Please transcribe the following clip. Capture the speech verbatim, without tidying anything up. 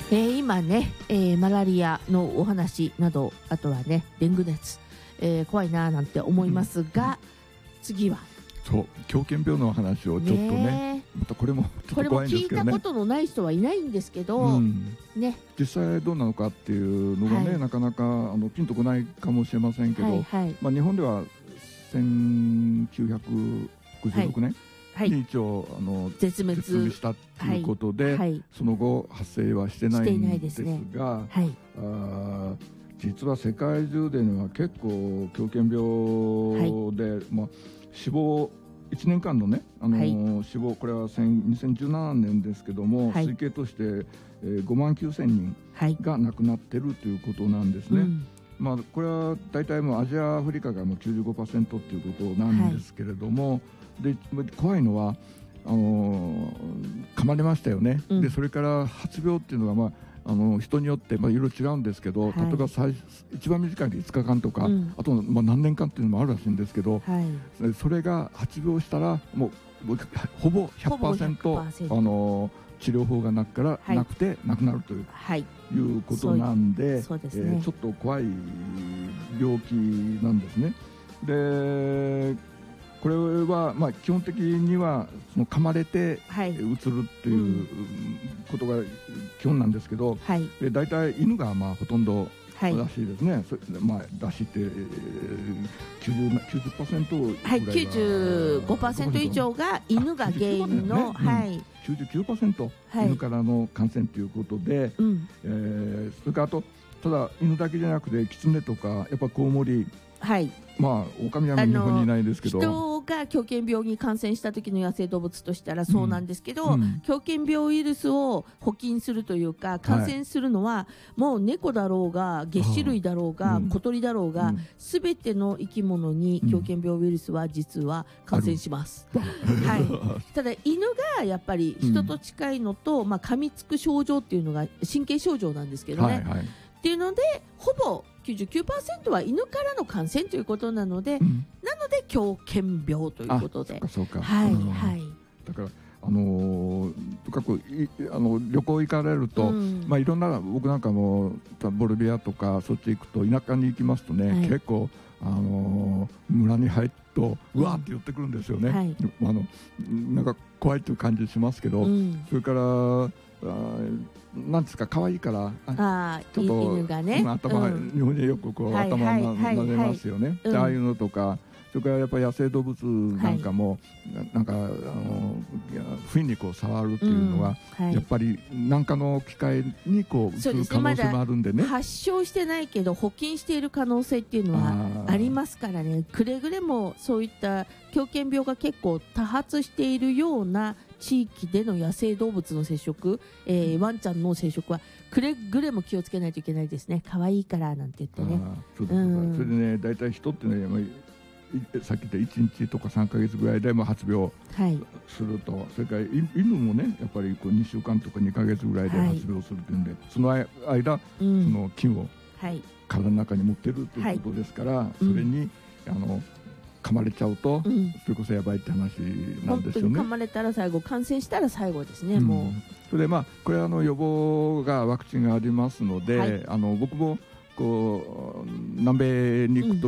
えー、今ね、えー、マラリアのお話など、あとはねデング熱、えー、怖いななんて思いますが、うん、次はそう狂犬病の話をちょっとね、ねまたこれもちょっと怖いんですけどね。 これも聞いたことのない人はいないんですけど、 うんね、 実際どうなのかっていうのがね、はい、なかなかあのピンとこないかもしれませんけど、はいはい、まあ、日本ではせんきゅうひゃくろくじゅうろくねん、はいに一応あの絶滅したということで、はいはい、その後発生はしてないんですが、はい、あ実は世界中では結構狂犬病で、はいまあ、死亡いちねんかんのね、あのーはい、死亡これはにせんじゅうななねんですけども、はい、推計として、えー、ごまんきゅうせんにんが亡くなっているということなんですね。はいうんまあ、これは大体もうアジアアフリカがもう きゅうじゅうごパーセント ということなんですけれども、はい、で怖いのはあのー、噛まれましたよね、うん、でそれから発病っていうのは、まあ、あの人によってまあいろいろ違うんですけど、はい、例えば最一番短いでいつかかんとか、うん、あとまあ何年間っていうのもあるらしいんですけど、はい、それが発病したらもうほぼ ひゃくパーセント, あの治療法がなくから、はい、なくて亡くなるという、はい、いうことなんで、そうですね、えー、ちょっと怖い病気なんですね。でこれはまあ基本的にはその噛まれてうつるっていうことが基本なんですけど、はい、で大体犬がまあほとんどらしいですね、はいまあ、らしいって きゅうじゅうパーセント ぐらいが、はい、 きゅうじゅうごパーセント 以上が犬が原因の、はい、 きゅうじゅうきゅうパーセント 犬からの感染ということで、うんえー、それからあとただ犬だけじゃなくてキツネとかやっぱコウモリ、はいまあ狼は日本にいないですけど、 人が狂犬病に感染した時の野生動物としたらそうなんですけど、うん、狂犬病ウイルスを補菌するというか感染するのは、はい、もう猫だろうが齧歯類だろうが、うん、小鳥だろうが、す、う、べ、ん、ての生き物に狂犬病ウイルスは実は感染します、うんはい、ただ犬がやっぱり人と近いのと、うんまあ、噛みつく症状っていうのが神経症状なんですけどね、はいはい、っていうのでほぼきゅうじゅうきゅうパーセント は犬からの感染ということなので、うん、なので狂犬病ということで、 そうかはいはい、 だからあのー、とかくいあの旅行行かれると、うんまあ、いろんな僕なんかもボルビアとかそっち行くと田舎に行きますとね、はい、結構、あのー、村に入るとうわーって寄ってくるんですよね、はい、あのなんか怖いという感じしますけど、うん、それからあなんですか可愛いからあちょっと犬がね、 頭、うん、日本でよくこう、はい、頭な、はい、なでますよね、はい、ああいうのとか、それからやっぱり野生動物なんかも、はい、なんかあの不意にこう触るっていうのは、うんはい、やっぱり何かの機会にこうする可能性もあるんでね、 ま、発症してないけど補菌している可能性っていうのはありますからね。くれぐれもそういった狂犬病が結構多発しているような地域での野生動物の接触、えー、ワンちゃんの接触はくれぐれも気をつけないといけないですね。可愛いからなんて言ってね。 そうです、うん、それでね大体人ってねさっき言ったいちにちとかさんかげつぐらいでも発病すると、はい、それから犬もねやっぱりこうにしゅうかんとかにかげつぐらいで発病するというんで、はい、その間、うん、その菌を体の中に持ってるということですから、はい、それに、うん、あの噛まれちゃうと、うん、それこそやばいって話なんですよね。本当に噛まれたら最後、感染したら最後ですね、うん、もうそれでまあこれはあの予防がワクチンがありますので、はい、あの僕もこう南米に行くと